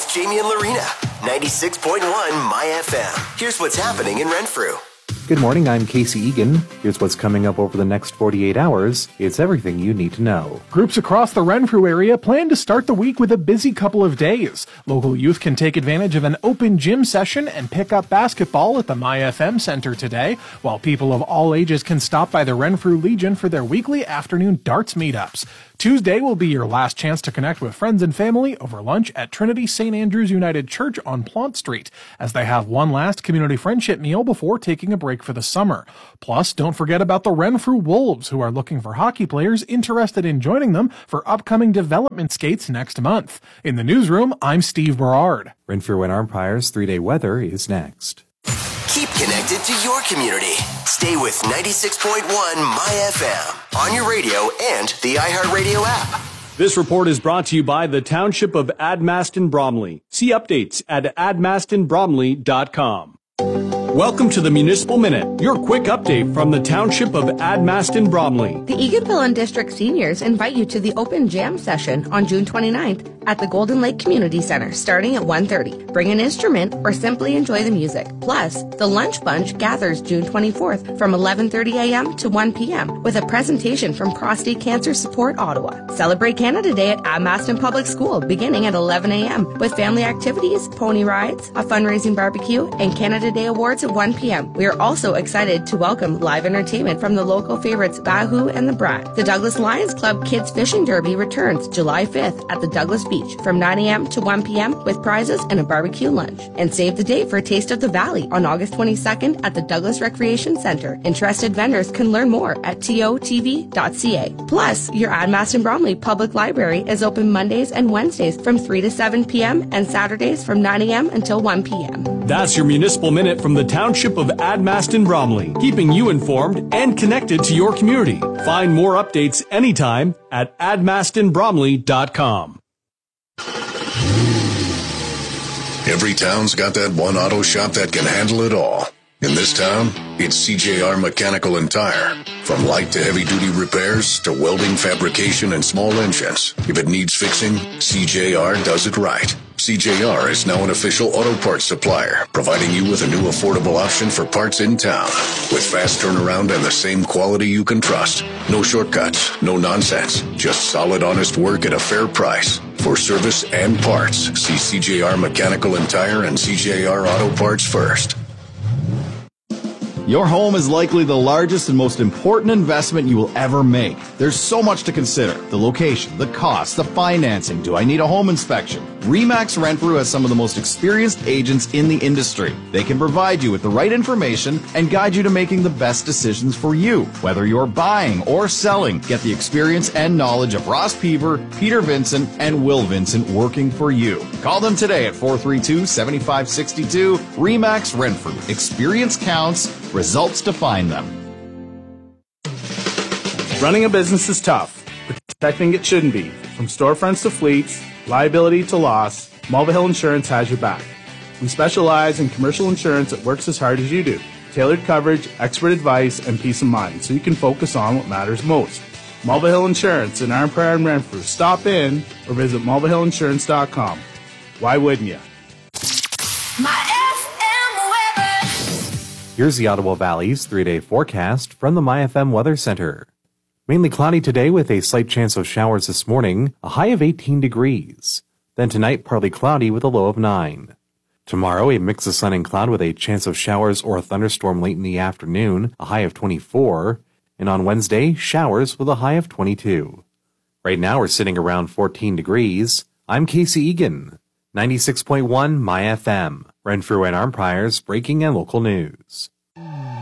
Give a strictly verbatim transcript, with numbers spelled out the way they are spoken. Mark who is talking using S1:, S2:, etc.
S1: with Jamie and Lorena. ninety-six point one My F M. Here's what's happening in Renfrew.
S2: Good morning, I'm Casey Egan. Here's what's coming up over the next forty-eight hours. It's everything you need to know.
S3: Groups across the Renfrew area plan to start the week with a busy couple of days. Local youth can take advantage of an open gym session and pick up basketball at the My F M Center today, while people of all ages can stop by the Renfrew Legion for their weekly afternoon darts meetups. Tuesday will be your last chance to connect with friends and family over lunch at Trinity Saint Andrews United Church on Plant Street, as they have one last community friendship meal before taking a break for the summer. Plus, don't forget about the Renfrew Wolves, who are looking for hockey players interested in joining them for upcoming development skates next month. In the newsroom, I'm Steve Berard.
S2: Renfrew and Armpire's three-day weather is next.
S1: Keep connected to your community. Stay with ninety-six point one My F M on your radio and the iHeartRadio app.
S4: This report is brought to you by the Township of Admaston Bromley. See updates at admaston bromley dot com. Welcome to the Municipal Minute, your quick update from the Township of Admaston Bromley.
S5: The Egan-Pillen District seniors invite you to the Open Jam session on June twenty-ninth at the Golden Lake Community Center starting at one thirty. Bring an instrument or simply enjoy the music. Plus, the Lunch Bunch gathers June twenty-fourth from eleven thirty a.m. to one p.m. with a presentation from Prostate Cancer Support Ottawa. Celebrate Canada Day at Admaston Public School beginning at eleven a.m. with family activities, pony rides, a fundraising barbecue, and Canada Day Awards at one p.m. We are also excited to welcome live entertainment from the local favorites Bahoo and the Brat. The Douglas Lions Club Kids Fishing Derby returns July fifth at the Douglas Beach from nine a.m. to one p.m. with prizes and a barbecue lunch. And save the date for a Taste of the Valley on August twenty-second at the Douglas Recreation Center. Interested vendors can learn more at T O T V dot C A. Plus, your Admaston Bromley Public Library is open Mondays and Wednesdays from three to seven p.m. and Saturdays from nine a.m. until one p.m.
S4: That's your Municipal Minute from the Township of Admaston Bromley, keeping you informed and connected to your community. Find more updates anytime at admaston bromley dot com.
S6: Every town's got that one auto shop that can handle it all. In this town, it's C J R Mechanical and Tire. From light to heavy-duty repairs to welding, fabrication, and small engines. If it needs fixing, C J R does it right. C J R is now an official auto parts supplier, providing you with a new affordable option for parts in town. With fast turnaround and the same quality you can trust. No shortcuts, no nonsense. Just solid, honest work at a fair price. For service and parts, see C J R Mechanical and Tire and C J R Auto Parts first.
S7: Your home is likely the largest and most important investment you will ever make. There's so much to consider. The location, the cost, the financing. Do I need a home inspection? RE/MAX Renfrew has some of the most experienced agents in the industry. They can provide you with the right information and guide you to making the best decisions for you. Whether you're buying or selling, get the experience and knowledge of Ross Peaver, Peter Vincent, and Will Vincent working for you. Call them today at four three two, seven five six two. RE/MAX Renfrew. Experience counts. Results define them.
S8: Running a business is tough. Protecting it shouldn't be. From storefronts to fleets, liability to loss, Mulva Hill Insurance has your back. We specialize in commercial insurance that works as hard as you do. Tailored coverage, expert advice, and peace of mind so you can focus on what matters most. Mulva Hill Insurance in Armpire and Renfrew. Stop in or visit mulva hill insurance dot com. Why wouldn't you?
S2: Here's the Ottawa Valley's three-day forecast from the My F M Weather Center. Mainly cloudy today with a slight chance of showers this morning, a high of eighteen degrees. Then tonight, partly cloudy with a low of nine. Tomorrow, a mix of sun and cloud with a chance of showers or a thunderstorm late in the afternoon, a high of twenty-four. And on Wednesday, showers with a high of twenty-two. Right now, we're sitting around fourteen degrees. I'm Casey Egan. ninety-six point one My F M. Renfrew and Armpire's breaking and local news.